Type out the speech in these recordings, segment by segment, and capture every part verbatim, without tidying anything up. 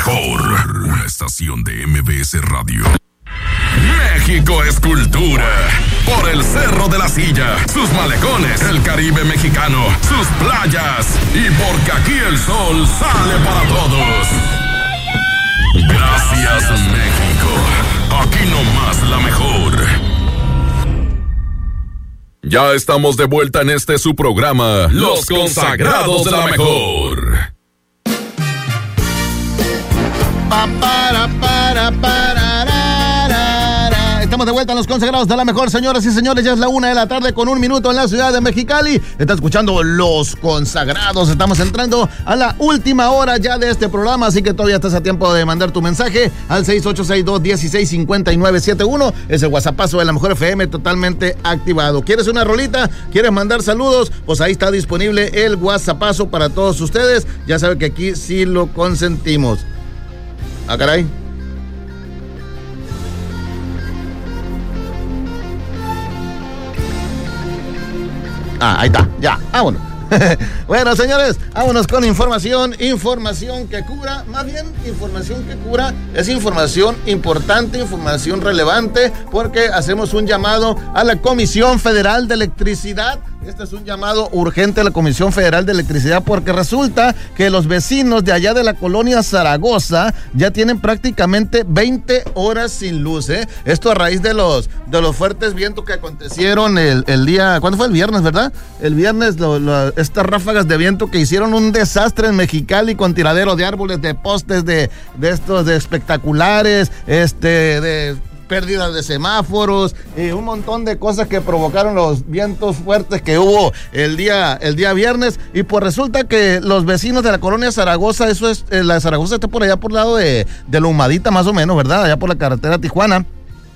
mejor. Una estación de M B S Radio. México es cultura. Por el Cerro de la Silla, sus malecones, el Caribe mexicano, sus playas. Y porque aquí el sol sale para todos. Gracias, México. Aquí nomás la mejor. Ya estamos de vuelta en este su programa, Los Consagrados de la Mejor. Pa, para, para, para. Estamos de vuelta en Los Consagrados de la Mejor, señoras y señores. Ya es la una de la tarde con un minuto en la ciudad de Mexicali. Está escuchando Los Consagrados. Estamos entrando a la última hora ya de este programa, así que todavía estás a tiempo de mandar tu mensaje al seis ocho seis dos, uno seis cinco nueve siete uno. Es el WhatsAppazo de la Mejor F M totalmente activado. ¿Quieres una rolita? ¿Quieres mandar saludos? Pues ahí está disponible el WhatsAppazo para todos ustedes. Ya saben que aquí sí lo consentimos. Ah, caray. Ah, ahí está, ya, vámonos. Bueno, señores, vámonos con información, información que cura, más bien información que cura, es información importante, información relevante, porque hacemos un llamado a la Comisión Federal de Electricidad. Este es un llamado urgente a la Comisión Federal de Electricidad porque resulta que los vecinos de allá de la colonia Zaragoza ya tienen prácticamente veinte horas sin luz, ¿eh? Esto a raíz de los, de los fuertes vientos que acontecieron el, el día, ¿cuándo fue? El viernes, ¿verdad? El viernes, lo, lo, estas ráfagas de viento que hicieron un desastre en Mexicali con tiradero de árboles, de postes, de, de estos de espectaculares, este, de... pérdidas de semáforos, eh, un montón de cosas que provocaron los vientos fuertes que hubo el día, el día viernes. Y pues resulta que los vecinos de la colonia Zaragoza, eso es, eh, la Zaragoza está por allá por el lado de, de la Humadita más o menos, ¿verdad? Allá por la carretera Tijuana.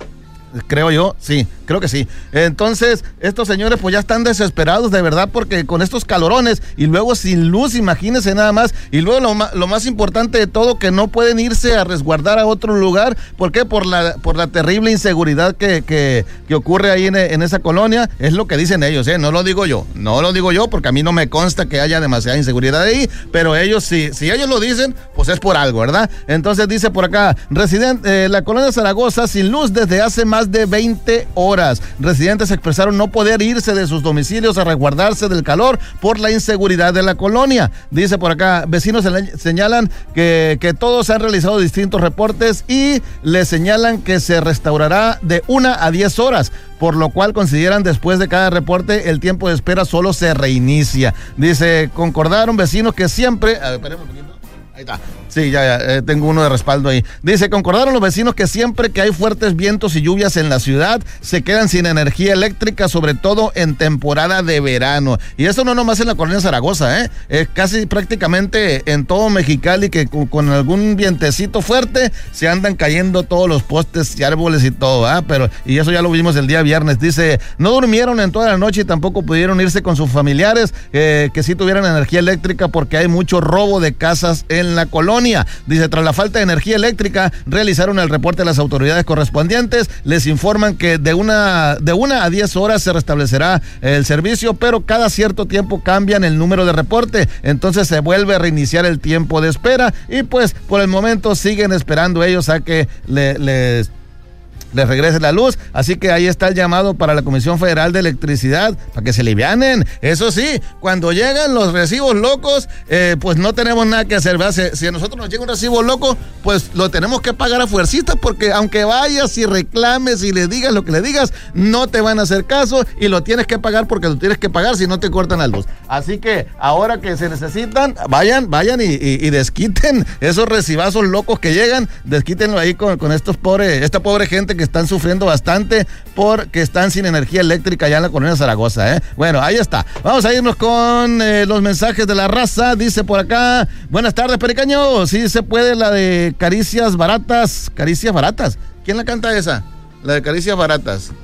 Creo yo, sí, creo que sí. Entonces, estos señores pues ya están desesperados de verdad porque con estos calorones y luego sin luz, imagínense nada más. Y luego lo, ma- lo más importante de todo, que no pueden irse a resguardar a otro lugar. ¿Por qué? Por la, por la terrible inseguridad que, que, que ocurre ahí en, en esa colonia. Es lo que dicen ellos, ¿eh? No lo digo yo, no lo digo yo porque a mí no me consta que haya demasiada inseguridad ahí, pero ellos sí, si ellos lo dicen, pues es por algo, ¿verdad? Entonces dice por acá, residente, eh, la colonia Zaragoza sin luz desde hace más de veinte horas. Residentes expresaron no poder irse de sus domicilios a resguardarse del calor por la inseguridad de la colonia. Dice por acá, vecinos señalan que, que todos han realizado distintos reportes y les señalan que se restaurará de una a diez horas, por lo cual consideran después de cada reporte el tiempo de espera solo se reinicia. Dice, concordaron vecinos que siempre... A ver, espérame un poquito. Ahí está. Sí, ya, ya eh, tengo uno de respaldo ahí. Dice, concordaron los vecinos que siempre que hay fuertes vientos y lluvias en la ciudad, se quedan sin energía eléctrica, sobre todo en temporada de verano. Y eso no nomás en la colonia Zaragoza, ¿eh? Es casi prácticamente en todo Mexicali que con, con algún vientecito fuerte se andan cayendo todos los postes y árboles y todo, ¿ah? Pero, y eso ya lo vimos el día viernes. Dice, no durmieron en toda la noche y tampoco pudieron irse con sus familiares eh, que sí tuvieran energía eléctrica porque hay mucho robo de casas en la colonia. Dice, tras la falta de energía eléctrica, realizaron el reporte a las autoridades correspondientes. Les informan que de una, de una a diez horas se restablecerá el servicio, pero cada cierto tiempo cambian el número de reporte. Entonces se vuelve a reiniciar el tiempo de espera y pues por el momento siguen esperando ellos a que le, les... les regrese la luz, así que ahí está el llamado para la Comisión Federal de Electricidad, para que se alivianen. Eso sí, cuando llegan los recibos locos, eh, pues no tenemos nada que hacer, ¿verdad? Si, si a nosotros nos llega un recibo loco, pues lo tenemos que pagar a fuercitas, porque aunque vayas y reclames y le digas lo que le digas, no te van a hacer caso y lo tienes que pagar porque lo tienes que pagar si no te cortan la luz. Así que ahora que se necesitan, vayan, vayan y, y, y desquiten esos recibazos locos que llegan, desquítenlo ahí con, con estos pobres, esta pobre gente que están sufriendo bastante porque están sin energía eléctrica allá en la colonia Zaragoza, ¿eh? Bueno, ahí está. Vamos a irnos con eh, los mensajes de la raza. Dice por acá, buenas tardes, Pericaño. Sí se puede la de Caricias Baratas. Caricias Baratas. ¿Quién la canta esa? La de Caricias Baratas.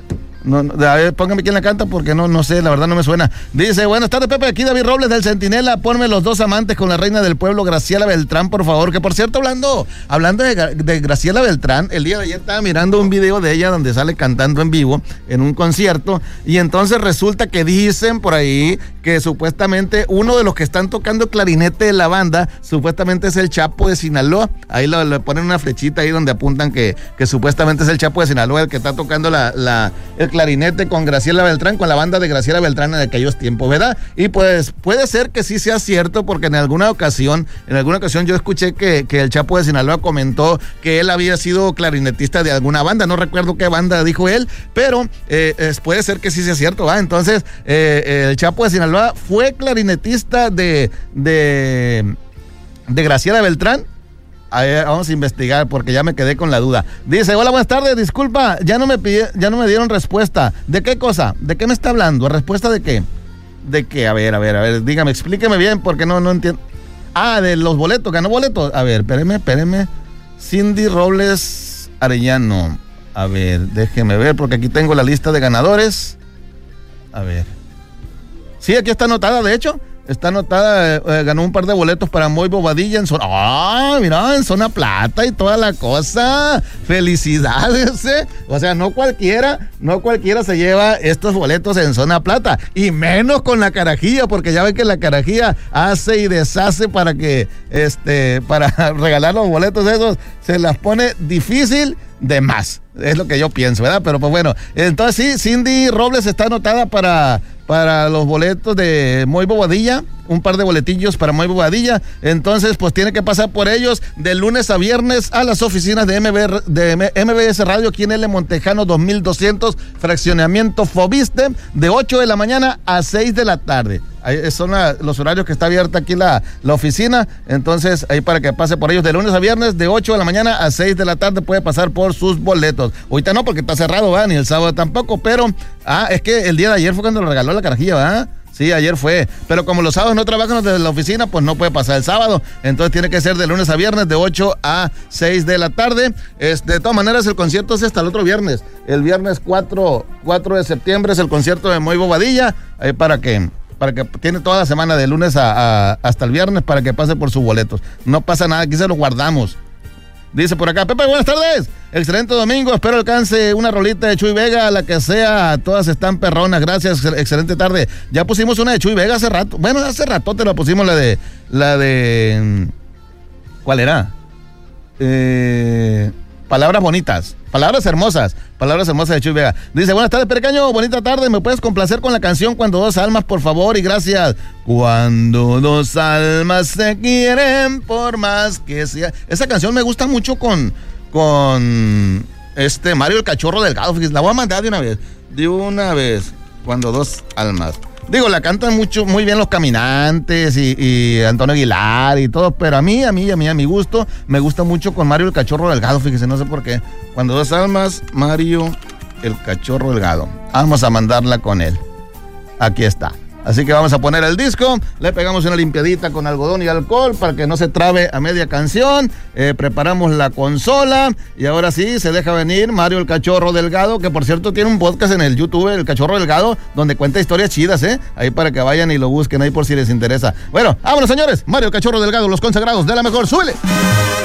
No, no, a ver, póngame quién la canta porque no, no sé, la verdad no me suena. Dice, buenas tardes, Pepe, aquí David Robles del Centinela, ponme Los Dos Amantes con la reina del pueblo, Graciela Beltrán, por favor. Que por cierto, hablando, hablando de, de Graciela Beltrán, el día de ayer estaba mirando un video de ella donde sale cantando en vivo en un concierto, y entonces resulta que dicen por ahí que supuestamente uno de los que están tocando clarinete de la banda, supuestamente es el Chapo de Sinaloa. Ahí lo, le ponen una flechita ahí donde apuntan que, que supuestamente es el Chapo de Sinaloa el que está tocando la, la, el clarinete con Graciela Beltrán, con la banda de Graciela Beltrán en aquellos tiempos, ¿verdad? Y pues puede ser que sí sea cierto, porque en alguna ocasión, en alguna ocasión yo escuché que, que el Chapo de Sinaloa comentó que él había sido clarinetista de alguna banda, no recuerdo qué banda dijo él, pero eh, es, puede ser que sí sea cierto, ¿va? Entonces, eh, el Chapo de Sinaloa fue clarinetista de, de, de Graciela Beltrán. A ver, vamos a investigar porque ya me quedé con la duda. Dice, hola, buenas tardes, disculpa, ya no me pide, ya no me dieron respuesta. ¿De qué cosa? ¿De qué me está hablando? ¿Respuesta de qué? ¿De qué? A ver, a ver, a ver, dígame, explíqueme bien porque no, no entiendo. Ah, de los boletos, ganó boletos. A ver, espéreme, espéreme. Cindy Robles Arellano. A ver, déjeme ver porque aquí tengo la lista de ganadores. A ver. Sí, aquí está anotada, de hecho. Está anotada, eh, ganó un par de boletos para Moy Bobadilla en zona... ¡Ah! Mira, en zona plata y toda la cosa. ¡Felicidades! ¿eh? O sea, no cualquiera, no cualquiera se lleva estos boletos en zona plata. Y menos con la carajilla, porque ya ven que la carajilla hace y deshace para que, este, para regalar los boletos esos, se las pone difícil de más. Es lo que yo pienso, ¿verdad? Pero pues bueno, entonces sí, Cindy Robles está anotada para... para los boletos de Moy Bobadilla, un par de boletillos para Moy Bobadilla. Entonces pues tiene que pasar por ellos de lunes a viernes a las oficinas de, M B, de M B S Radio aquí en L. Montejano dos mil doscientos, fraccionamiento Fobiste, de ocho de la mañana a seis de la tarde. Ahí son la, los horarios que está abierta aquí la, la oficina. Entonces ahí para que pase por ellos de lunes a viernes de ocho de la mañana a seis de la tarde puede pasar por sus boletos. Ahorita no porque está cerrado, ¿verdad? Ni el sábado tampoco, pero ah, es que el día de ayer fue cuando lo regaló la carajilla, ¿verdad? Sí, ayer fue, pero como los sábados no trabajan desde la oficina, pues no puede pasar el sábado, entonces tiene que ser de lunes a viernes de ocho a seis de la tarde. Es, de todas maneras, el concierto es hasta el otro viernes, el viernes cuatro de septiembre es el concierto de Moy Bobadilla, ahí para que... para que tiene toda la semana de lunes a, a, hasta el viernes para que pase por sus boletos. No pasa nada, aquí se los guardamos. Dice por acá, Pepe, buenas tardes. Excelente domingo, espero alcance una rolita de Chuy Vega, la que sea, todas están perronas, gracias, excelente tarde. Ya pusimos una de Chuy Vega hace rato, bueno, hace rato te la pusimos la de, la de, ¿cuál era? Eh... Palabras bonitas, palabras hermosas, palabras hermosas de Chuy Vega. Dice, buenas tardes, Perecaño, bonita tarde, ¿me puedes complacer con la canción Cuando Dos Almas, por favor? Y gracias. Cuando dos almas se quieren, por más que sea... Esa canción me gusta mucho con, con este Mario el Cachorro Delgado, fíjate, la voy a mandar de una vez, de una vez, Cuando Dos Almas. Digo, la cantan mucho, muy bien los Caminantes y, y Antonio Aguilar y todo, pero a mí, a mí, a mí, a mi gusto, me gusta mucho con Mario el Cachorro Delgado, fíjese, no sé por qué. Cuando Dos Almas, Mario el Cachorro Delgado. Vamos a mandarla con él. Aquí está. Así que vamos a poner el disco, le pegamos una limpiadita con algodón y alcohol para que no se trabe a media canción, eh, preparamos la consola y ahora sí se deja venir Mario el Cachorro Delgado, que por cierto tiene un podcast en el YouTube, El Cachorro Delgado, donde cuenta historias chidas, ¿eh? Ahí para que vayan y lo busquen ahí por si les interesa. Bueno, vámonos señores, Mario el Cachorro Delgado, los consagrados de la mejor, ¡súbele!